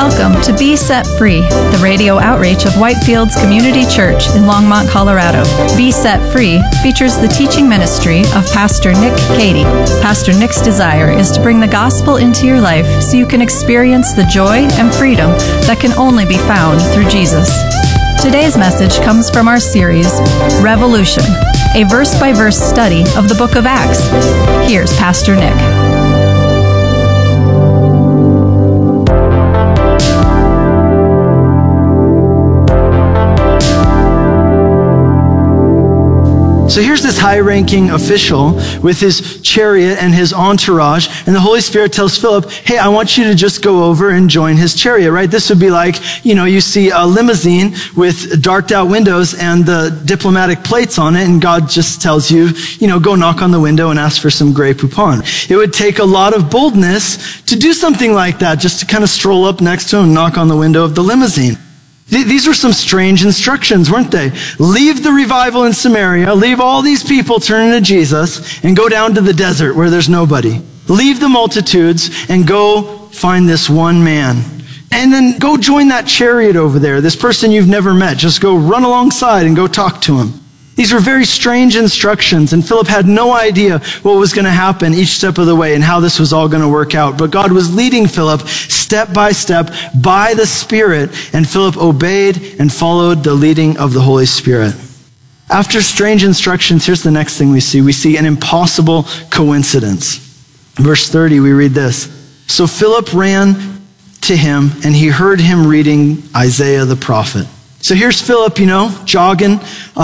Welcome to Be Set Free, the radio outreach of Whitefields Community Church in Longmont, Colorado. Be Set Free features the teaching ministry of Pastor Nick Cady. Pastor Nick's desire is to bring the gospel into your life so you can experience the joy and freedom that can only be found through Jesus. Today's message comes from our series, Revolution, a verse-by-verse study of the book of Acts. Here's Pastor Nick. So here's this high-ranking official with his chariot and his entourage, and the Holy Spirit tells Philip, hey, I want you to just go over and join his chariot, right? This would be like, you see a limousine with darked out windows and the diplomatic plates on it, and God just tells you, go knock on the window and ask for some Grey Poupon. It would take a lot of boldness to do something like that, just to kind of stroll up next to him and knock on the window of the limousine. These were some strange instructions, weren't they? Leave the revival in Samaria, leave all these people turning to Jesus, and go down to the desert where there's nobody. Leave the multitudes and go find this one man. And then go join that chariot over there, this person you've never met. Just go run alongside and go talk to him. These were very strange instructions, and Philip had no idea what was going to happen each step of the way and how this was all going to work out. But God was leading Philip step by step by the Spirit, and Philip obeyed and followed the leading of the Holy Spirit. After strange instructions, here's the next thing we see. We see an impossible coincidence. Verse 30, we read this. So Philip ran to him, and he heard him reading Isaiah the prophet. So here's Philip, jogging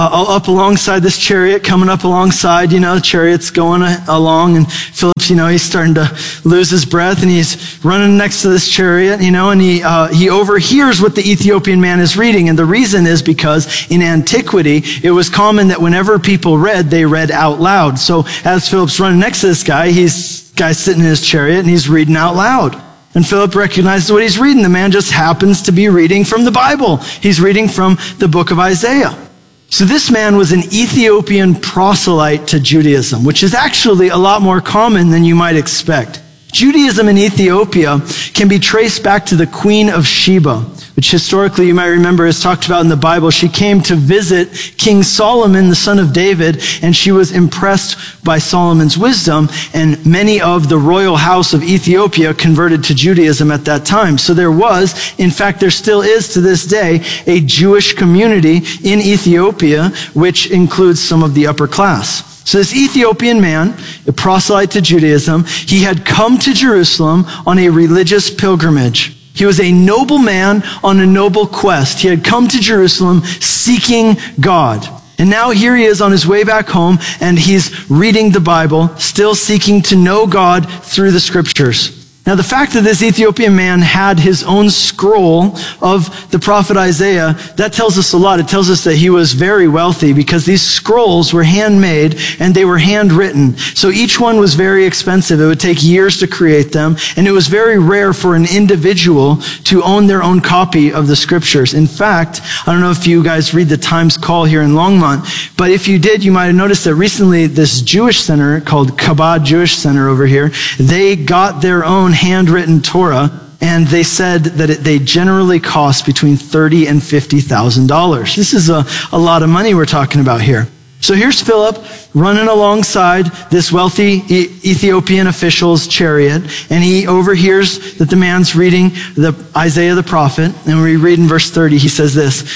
up alongside this chariot, coming up alongside, the chariot's going along, and Philip's, he's starting to lose his breath, and he's running next to this chariot, and he overhears what the Ethiopian man is reading, and the reason is because in antiquity, it was common that whenever people read, they read out loud. So as Philip's running next to this guy, guy's sitting in his chariot, and he's reading out loud. And Philip recognizes what he's reading. The man just happens to be reading from the Bible. He's reading from the book of Isaiah. So this man was an Ethiopian proselyte to Judaism, which is actually a lot more common than you might expect. Judaism in Ethiopia can be traced back to the Queen of Sheba, which historically you might remember is talked about in the Bible. She came to visit King Solomon, the son of David, and she was impressed by Solomon's wisdom, and many of the royal house of Ethiopia converted to Judaism at that time. So there was, in fact, there still is to this day, a Jewish community in Ethiopia, which includes some of the upper class. So this Ethiopian man, a proselyte to Judaism, he had come to Jerusalem on a religious pilgrimage. He was a noble man on a noble quest. He had come to Jerusalem seeking God. And now here he is on his way back home, and he's reading the Bible, still seeking to know God through the scriptures. Now, the fact that this Ethiopian man had his own scroll of the prophet Isaiah, that tells us a lot. It tells us that he was very wealthy because these scrolls were handmade and they were handwritten. So each one was very expensive. It would take years to create them, and it was very rare for an individual to own their own copy of the scriptures. In fact, I don't know if you guys read the Times Call here in Longmont, but if you did, you might have noticed that recently this Jewish center called Chabad Jewish Center over here, they got their own handwritten Torah, and they said that they generally cost between $30,000 and $50,000. This is a lot of money we're talking about here. So here's Philip running alongside this wealthy Ethiopian official's chariot, and he overhears that the man's reading Isaiah the prophet, and we read in verse 30, he says this,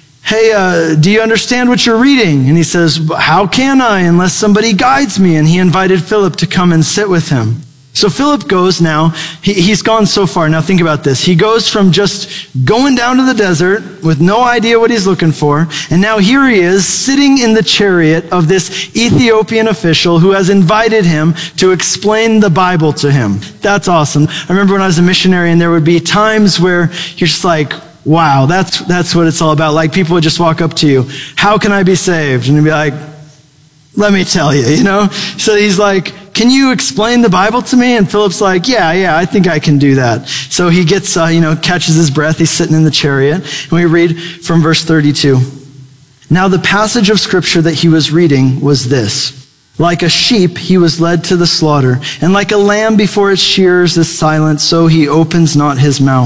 hey, do you understand what you're reading? And he says, how can I unless somebody guides me? And he invited Philip to come and sit with him. So Philip goes now, he's gone so far. Now think about this. He goes from just going down to the desert with no idea what he's looking for, and now here he is sitting in the chariot of this Ethiopian official who has invited him to explain the Bible to him. That's awesome. I remember when I was a missionary, and there would be times where you're just like, wow, that's what it's all about. Like people would just walk up to you, how can I be saved? And you'd be like, let me tell you, So he's like, can you explain the Bible to me? And Philip's like, yeah, I think I can do that. So he gets, catches his breath. He's sitting in the chariot. And we read from verse 32. Now the passage of scripture that he was reading was this. Like a sheep, he was led to the slaughter, and like a lamb before its shearers is silent, so he opens not his mouth.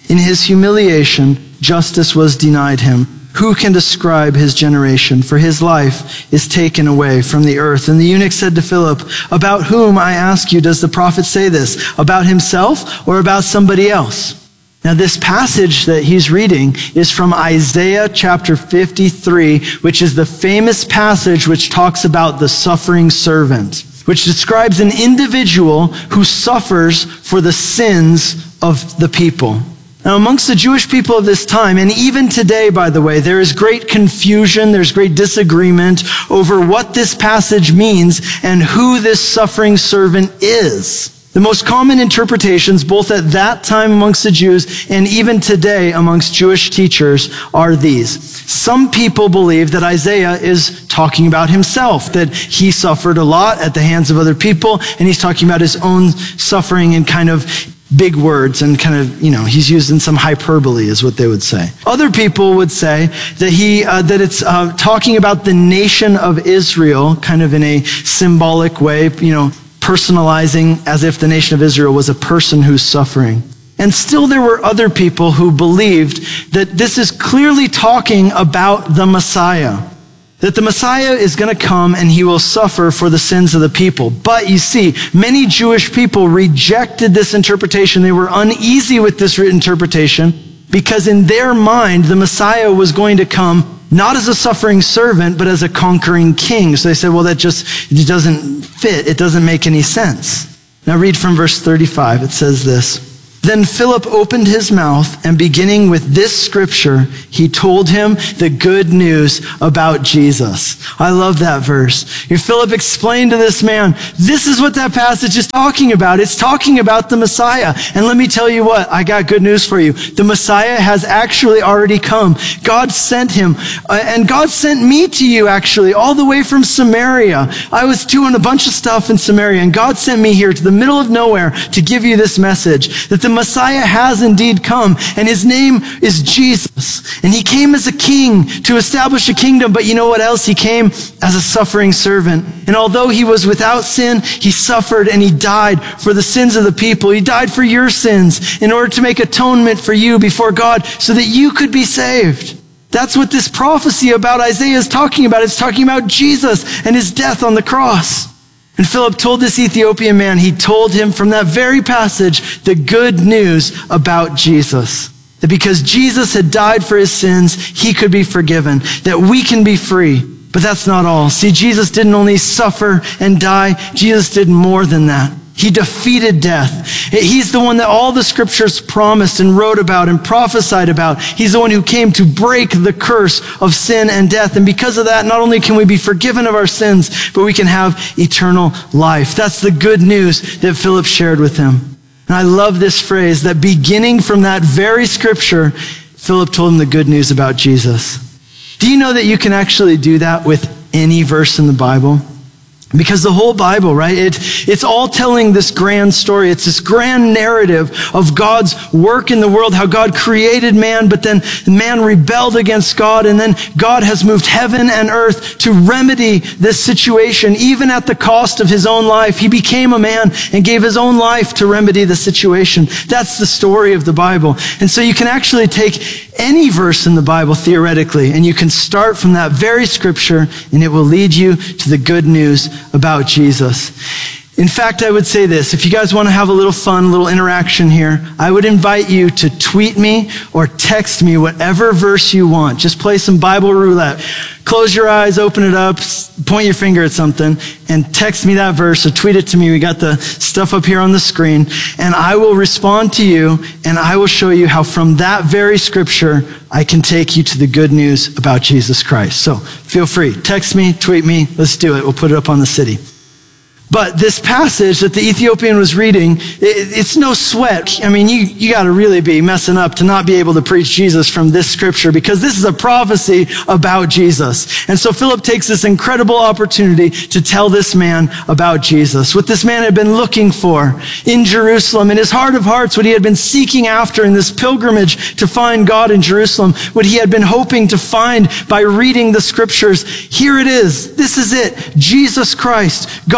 In his humiliation, justice was denied him. Who can describe his generation? For his life is taken away from the earth. And the eunuch said to Philip, about whom, I ask you, does the prophet say this? About himself or about somebody else? Now, this passage that he's reading is from Isaiah chapter 53, which is the famous passage which talks about the suffering servant, which describes an individual who suffers for the sins of the people. Now, amongst the Jewish people of this time, and even today, by the way, there is great confusion, there's great disagreement over what this passage means and who this suffering servant is. The most common interpretations, both at that time amongst the Jews and even today amongst Jewish teachers, are these. Some people believe that Isaiah is talking about himself, that he suffered a lot at the hands of other people, and he's talking about his own suffering in kind of big words and kind of, he's using some hyperbole is what they would say. Other people would say that it's talking about the nation of Israel, kind of in a symbolic way, personalizing as if the nation of Israel was a person who's suffering. And still there were other people who believed that this is clearly talking about the Messiah. That the Messiah is going to come and he will suffer for the sins of the people. But you see, many Jewish people rejected this interpretation. They were uneasy with this interpretation because in their mind, the Messiah was going to come not as a suffering servant, but as a conquering king. So they said, well, it doesn't fit. It doesn't make any sense. Now read from verse 35. It says this. Then Philip opened his mouth, and beginning with this scripture, he told him the good news about Jesus. I love that verse. Philip explained to this man, this is what that passage is talking about. It's talking about the Messiah. And let me tell you what, I got good news for you. The Messiah has actually already come. God sent him, and God sent me to you actually, all the way from Samaria. I was doing a bunch of stuff in Samaria, and God sent me here to the middle of nowhere to give you this message, that the Messiah has indeed come, and his name is Jesus. And he came as a king to establish a kingdom, but you know what else? He came as a suffering servant. And although he was without sin, he suffered and he died for the sins of the people. He died for your sins in order to make atonement for you before God so that you could be saved. That's what this prophecy about Isaiah is talking about. It's talking about Jesus and his death on the cross. And Philip told this Ethiopian man, he told him from that very passage the good news about Jesus. That because Jesus had died for his sins, he could be forgiven. That we can be free. But that's not all. See, Jesus didn't only suffer and die. Jesus did more than that. He defeated death. He's the one that all the scriptures promised and wrote about and prophesied about. He's the one who came to break the curse of sin and death. And because of that, not only can we be forgiven of our sins, but we can have eternal life. That's the good news that Philip shared with him. And I love this phrase that beginning from that very scripture, Philip told him the good news about Jesus. Do you know that you can actually do that with any verse in the Bible? Because the whole Bible, right, it's all telling this grand story. It's this grand narrative of God's work in the world, how God created man, but then man rebelled against God, and then God has moved heaven and earth to remedy this situation, even at the cost of his own life. He became a man and gave his own life to remedy the situation. That's the story of the Bible. And so you can actually take any verse in the Bible, theoretically, and you can start from that very scripture, and it will lead you to the good news about Jesus. In fact, I would say this. If you guys want to have a little fun, a little interaction here, I would invite you to tweet me or text me whatever verse you want. Just play some Bible roulette. Close your eyes, open it up, point your finger at something, and text me that verse or tweet it to me. We got the stuff up here on the screen, and I will respond to you, and I will show you how from that very scripture, I can take you to the good news about Jesus Christ. So feel free. Text me, tweet me. Let's do it. We'll put it up on the city. But this passage that the Ethiopian was reading, it's no sweat. I mean, you got to really be messing up to not be able to preach Jesus from this scripture, because this is a prophecy about Jesus. And so Philip takes this incredible opportunity to tell this man about Jesus, what this man had been looking for in Jerusalem, in his heart of hearts, what he had been seeking after in this pilgrimage to find God in Jerusalem, what he had been hoping to find by reading the scriptures. Here it is. This is it. Jesus Christ, God incarnate,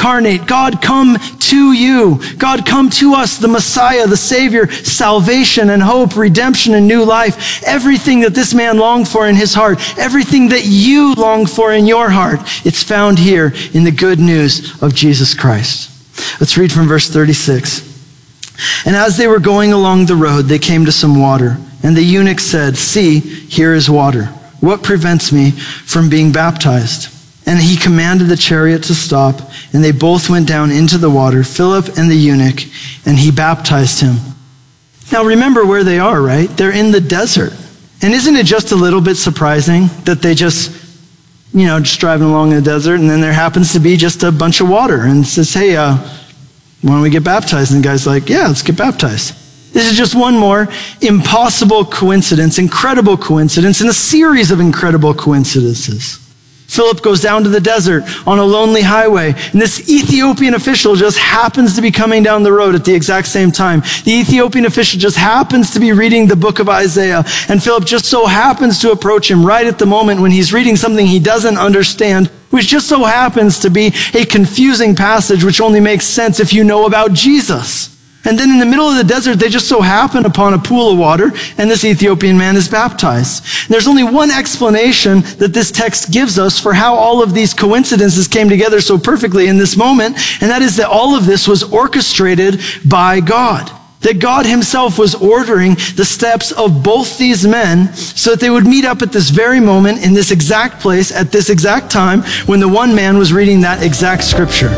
incarnate. God come to you. God come to us, the Messiah, the Savior, salvation and hope, redemption and new life. Everything that this man longed for in his heart, everything that you long for in your heart, it's found here in the good news of Jesus Christ. Let's read from verse 36. And as they were going along the road, they came to some water. And the eunuch said, "See, here is water. What prevents me from being baptized?" And he commanded the chariot to stop, and they both went down into the water, Philip and the eunuch, and he baptized him. Now remember where they are, right? They're in the desert. And isn't it just a little bit surprising that they just driving along in the desert, and then there happens to be just a bunch of water, and it says, "Hey, why don't we get baptized?" And the guy's like, "Yeah, let's get baptized." This is just one more impossible coincidence, incredible coincidence, and a series of incredible coincidences. Philip goes down to the desert on a lonely highway, and this Ethiopian official just happens to be coming down the road at the exact same time. The Ethiopian official just happens to be reading the book of Isaiah, and Philip just so happens to approach him right at the moment when he's reading something he doesn't understand, which just so happens to be a confusing passage which only makes sense if you know about Jesus. And then in the middle of the desert, they just so happen upon a pool of water, and this Ethiopian man is baptized. And there's only one explanation that this text gives us for how all of these coincidences came together so perfectly in this moment, and that is that all of this was orchestrated by God. That God himself was ordering the steps of both these men so that they would meet up at this very moment in this exact place at this exact time when the one man was reading that exact scripture.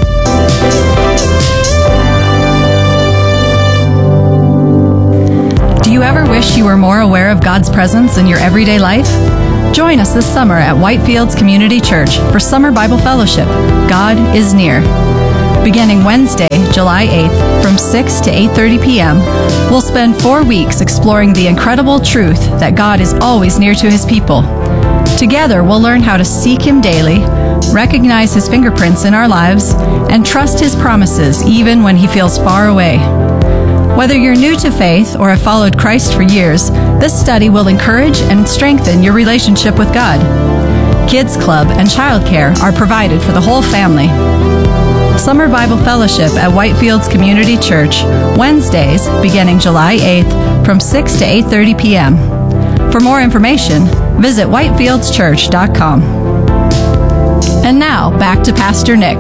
Do you ever wish you were more aware of God's presence in your everyday life? Join us this summer at Whitefields Community Church for Summer Bible Fellowship. God is near. Beginning Wednesday, July 8th from 6 to 8:30 p.m., we'll spend 4 weeks exploring the incredible truth that God is always near to his people. Together, we'll learn how to seek him daily, recognize his fingerprints in our lives, and trust his promises even when he feels far away. Whether you're new to faith or have followed Christ for years, this study will encourage and strengthen your relationship with God. Kids Club and childcare are provided for the whole family. Summer Bible Fellowship at Whitefields Community Church, Wednesdays beginning July 8th from 6 to 8:30 p.m. For more information, visit whitefieldschurch.com. And now, back to Pastor Nick.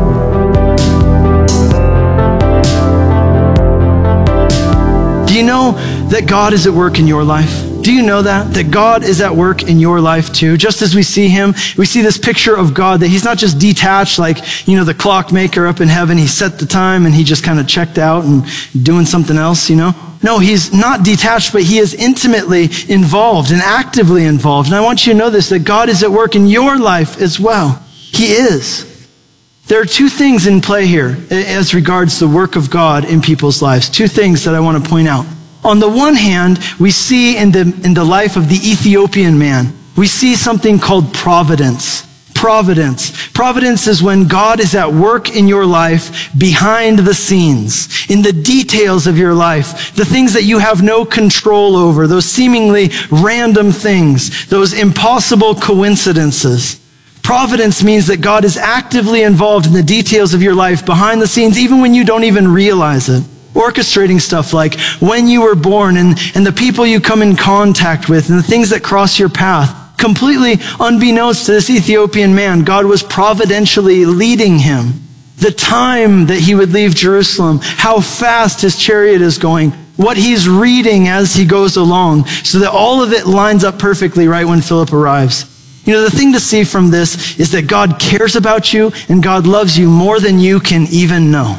Do you know that God is at work in your life? Do you know that God is at work in your life too? Just as we see him, we see this picture of God, that he's not just detached like, the clockmaker up in heaven. He set the time and he just kind of checked out and doing something else, No, he's not detached, but he is intimately involved and actively involved. And I want you to know this, that God is at work in your life as well. He is. There are two things in play here as regards the work of God in people's lives. Two things that I want to point out. On the one hand, we see in the life of the Ethiopian man, we see something called providence. Providence. Providence is when God is at work in your life behind the scenes, in the details of your life, the things that you have no control over, those seemingly random things, those impossible coincidences. Providence means that God is actively involved in the details of your life behind the scenes, even when you don't even realize it. Orchestrating stuff like when you were born and the people you come in contact with and the things that cross your path. Completely unbeknownst to this Ethiopian man, God was providentially leading him. The time that he would leave Jerusalem, how fast his chariot is going, what he's reading as he goes along, so that all of it lines up perfectly right when Philip arrives. The thing to see from this is that God cares about you and God loves you more than you can even know.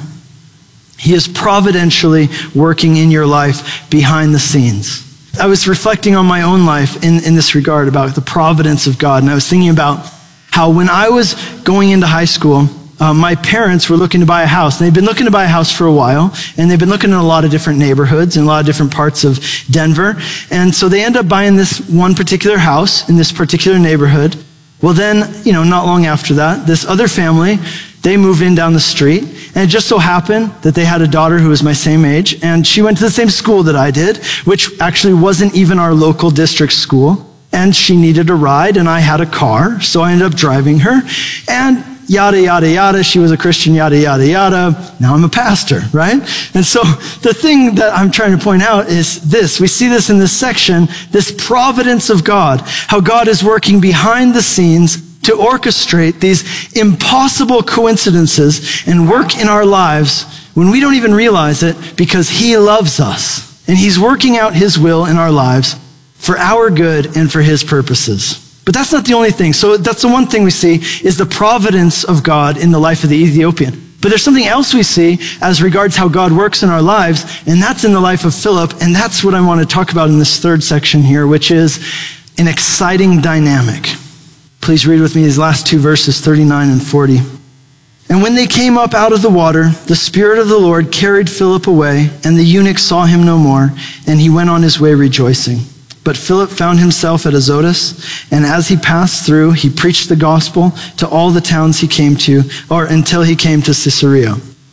He is providentially working in your life behind the scenes. I was reflecting on my own life in this regard about the providence of God. And I was thinking about how when I was going into high school, my parents were looking to buy a house. And they'd been looking to buy a house for a while. And they've been looking in a lot of different neighborhoods in a lot of different parts of Denver. And so they end up buying this one particular house in this particular neighborhood. Well then, not long after that, this other family, they moved in down the street. And it just so happened that they had a daughter who was my same age, and she went to the same school that I did, which actually wasn't even our local district school. And she needed a ride, and I had a car, so I ended up driving her. And yada, yada, yada. She was a Christian, yada, yada, yada. Now I'm a pastor, right? And so the thing that I'm trying to point out is this. We see this in this section, this providence of God, how God is working behind the scenes to orchestrate these impossible coincidences and work in our lives when we don't even realize it, because he loves us and he's working out his will in our lives for our good and for his purposes. But that's not the only thing. So that's the one thing we see is the providence of God in the life of the Ethiopian. But there's something else we see as regards how God works in our lives, and that's in the life of Philip, and that's what I want to talk about in this third section here, which is an exciting dynamic. Please read with me these last two verses, 39 and 40. And when they came up out of the water, the Spirit of the Lord carried Philip away, and the eunuch saw him no more, and he went on his way rejoicing. But Philip found himself at Azotus, and as he passed through, he preached the gospel to all the towns he came to, or until he came to Caesarea.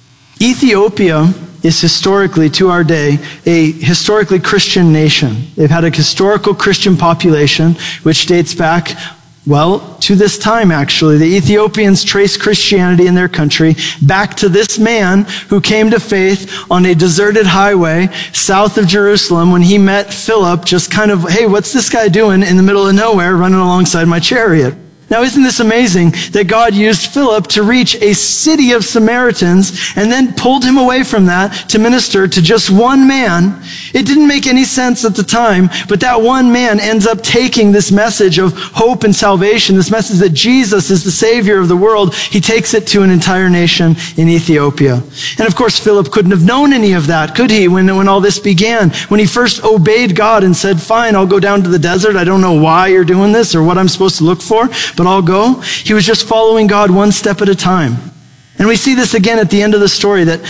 Ethiopia is historically, to our day, a historically Christian nation. They've had a historical Christian population, which dates back, well, to this time, actually. The Ethiopians trace Christianity in their country back to this man who came to faith on a deserted highway south of Jerusalem when he met Philip, just kind of, hey, what's this guy doing in the middle of nowhere running alongside my chariot? Now, isn't this amazing that God used Philip to reach a city of Samaritans and then pulled him away from that to minister to just one man? It didn't make any sense at the time, but that one man ends up taking this message of hope and salvation, this message that Jesus is the Savior of the world. He takes it to an entire nation in Ethiopia. And of course, Philip couldn't have known any of that, could he, when all this began? When he first obeyed God and said, fine, I'll go down to the desert. I don't know why you're doing this or what I'm supposed to look for, but I'll go. He was just following God one step at a time. And we see this again at the end of the story, that